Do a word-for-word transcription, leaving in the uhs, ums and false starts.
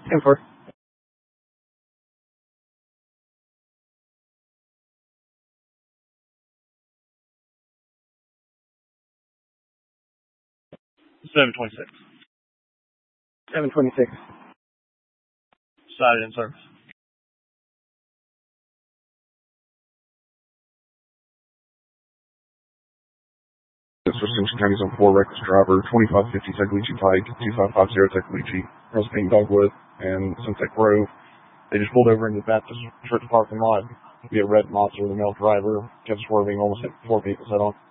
ten four. seven twenty-six. seven twenty-six. Cited in service. This was Simpson County Zone four, reckless driver, twenty-five fifty Tecalichi Pike, two five five zero Tecalichi, Rose Payne Dogwood, and Sunset Grove. They just pulled over into the Baptist Church parking lot via red Monster with a male driver, kept swerving, almost hit four people head on.